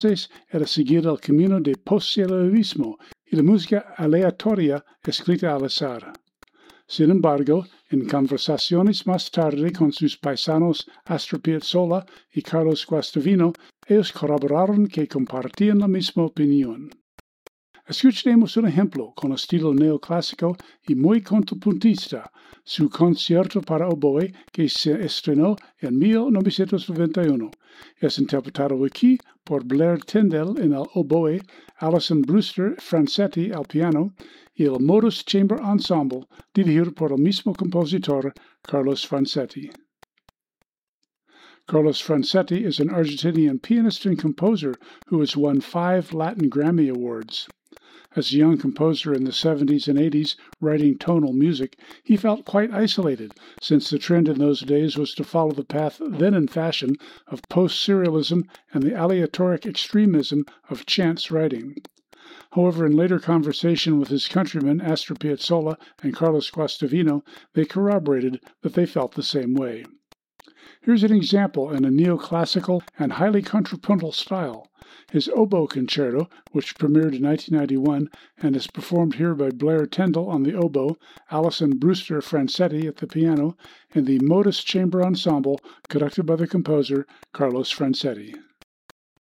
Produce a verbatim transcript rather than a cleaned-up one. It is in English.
era seguir el camino de posterialismo y la música aleatoria escrita al azar. Sin embargo, en conversaciones más tarde con sus paisanos Astor Piazzolla y Carlos Guastavino, ellos corroboraron que compartían la misma opinión. Escucharemos un ejemplo con estilo neoclásico y muy contrapuntista, su concierto para oboe que se estrenó en mil novecientos noventa y uno. Es interpretado aquí por Blair Tyndall en el oboe, Alison Brewster Francetti al piano y el Modus Chamber Ensemble, dirigido por el mismo compositor, Carlos Francetti. Carlos Francetti is an Argentinian pianist and composer who has won five Latin Grammy Awards. As a young composer in the seventies and eighties writing tonal music, he felt quite isolated, since the trend in those days was to follow the path then in fashion of post-serialism and the aleatoric extremism of chance writing. However, in later conversation with his countrymen Astor Piazzolla and Carlos Guastavino, they corroborated that they felt the same way. Here's an example in a neoclassical and highly contrapuntal style. His oboe concerto, which premiered in nineteen ninety-one and is performed here by Blair Tyndall on the oboe, Alison Brewster Francetti at the piano, and the Modus Chamber Ensemble, conducted by the composer Carlos Francetti.